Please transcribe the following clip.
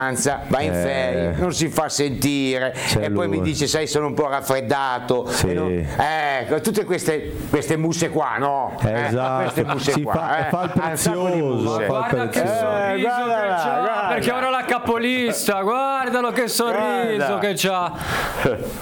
va in ferie, non si fa sentire e poi mi dice sai sono un po' raffreddato, tutte queste musse qua, no? Esatto, Queste musse qua, fa il prezioso, guarda che sorriso che c'ha, perché ora la capolista, guardalo che sorriso che c'ha.